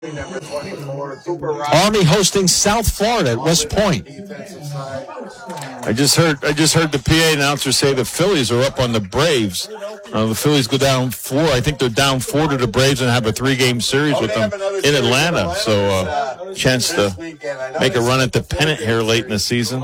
Number 24, Cooper Ross. Army hosting South Florida at West Point. I just heard the PA announcer say the Phillies are up on the Braves. The Phillies go down 4. I think they're down 4 to the Braves and have a 3-game series with them in Atlanta. So chance to make a run at the pennant here late in the season.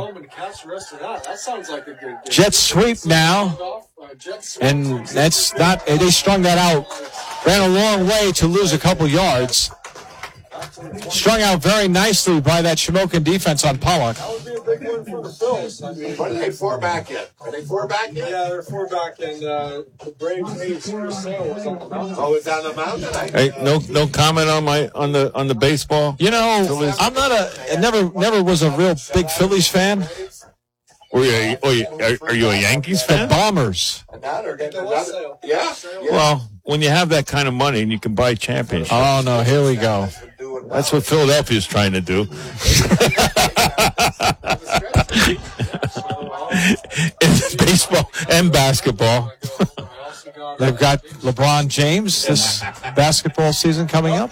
Jets sweep now, and that's not. They strung that out. Ran a long way to lose a couple yards. Strung out very nicely by that Shamokin defense on Pollock. That would be a big win for the Phils. I mean, what are they 4 back yet? Are they 4 back yet? Yeah, they're 4 back, and the Braves made first sale was on the mountain. Oh, it's on the mountain. Hey, no comment on the baseball. You know, I'm not never was a real big Phillies fan. Are you a Yankees fan? The Bombers. Yeah. Well, when you have that kind of money and you can buy championships. Oh no, here we go. That's what Philadelphia's trying to do. In baseball and basketball. They've got LeBron James this basketball season coming up.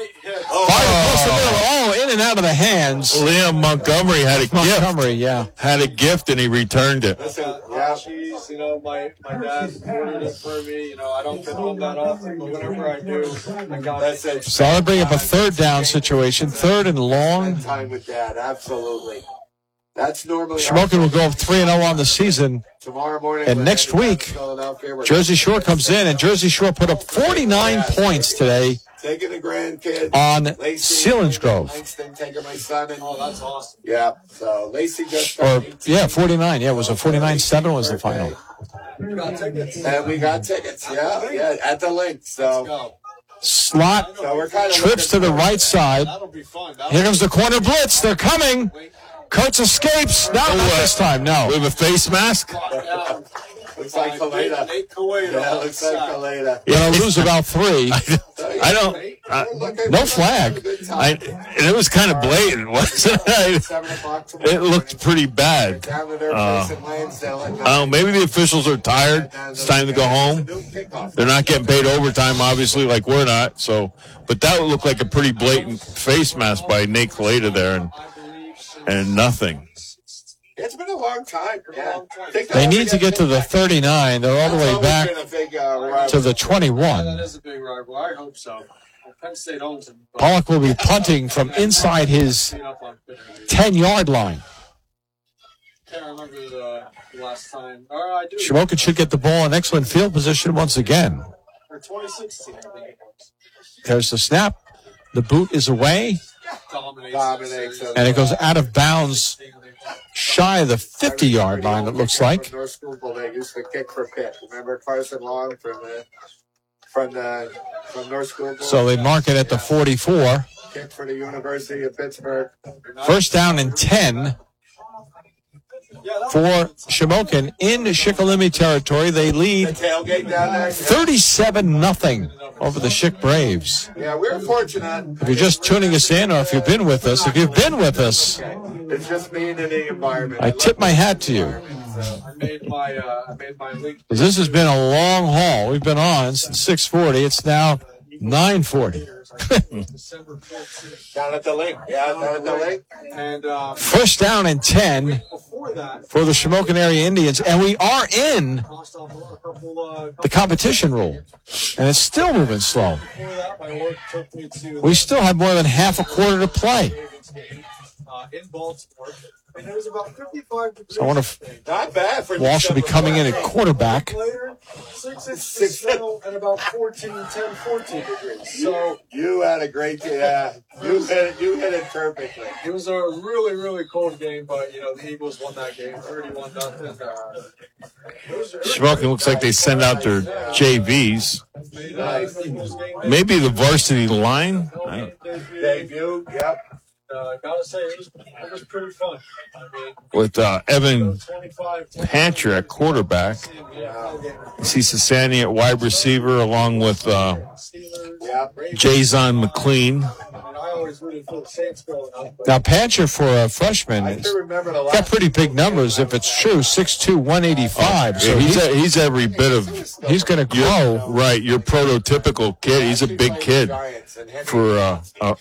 In and out of the hands. Liam Montgomery had a gift. Had a gift and he returned it. She's, my dad ordered it for me. I don't get home that often, but whenever I do, I got it. So I'll bring up a third down situation, 3rd and long. Time with Dad, absolutely. That's normally. Shamokin will go up 3-0 on the season. Tomorrow morning. And next week, Jersey Shore comes in, and Jersey Shore put up 49 points today. Taking the grandkids on Selinsgrove. Taking my son. Oh, that's awesome. Yeah. So Lacey just. 49. Yeah, it was a 49-7 was the final. We got tickets. And we got tickets. Yeah, at the link. So. Slot trips to the right side. Here comes the corner blitz. They're coming. Coates escapes. No, not this time. No. With a face mask. Looks like Kaleda. Yeah, looks like Kaleda. You're gonna lose about 3. I don't. No flag. It was kind of blatant, wasn't it? It looked pretty bad. Maybe the officials are tired. It's time to go home. They're not getting paid overtime, obviously, like we're not. So, but that would look like a pretty blatant face mask by Nate Kaleda there, and nothing. It's been a long time. Yeah. They need to get to the 39. They're all the way back to the 21. That is a big rival. I hope so. Penn State owns him. Pollock will be punting from inside his 10-yard line. Can't remember the last time. Shamokin should get the ball in excellent field position once again. For 2016, I think. There's the snap. The boot is away. Dominates. And it goes out of bounds shy of the 50-yard line, it looks like. North School Bowl, they used to kick for Pitt. Remember Carson Long from North School Bowl? So they mark it at the 44. Kick for the University of Pittsburgh. First down and 10 for Shamokin in Shikellamy territory. They lead 37-0 over the Schick Braves. Yeah, we're fortunate. If you're just tuning us in, or if you've been with us, it's just being in the environment. I tip my hat to you. I made my link. This has been a long haul. We've been on since 6:40. It's now 9:40. Down at the link. Yeah, down at the link. And first down and 10 for the Shamokin area Indians, and we are in the competition rule, and it's still moving slow. We still have more than half a quarter to play. In Baltimore. And it was about 55 degrees. So I wonder if not bad for Walsh will be coming in at quarterback. Later, 6 and about 14 degrees. So you had a great day. You hit it perfectly. It was a really, really cold game, but the Eagles won that game 31-0. Shamokin looks like they send out their JVs. Maybe the varsity line. Debut, yep. Gotta say, it was pretty fun. With Evan Hancher at quarterback. You see Sassani at wide receiver along with Jason McLean. always rooting for the Saints growing up. Now, Pancher, for a freshman, got pretty big numbers if it's true, 6'2", 185. So he's every bit of. He's going to grow. Right, your prototypical kid. He's a big kid for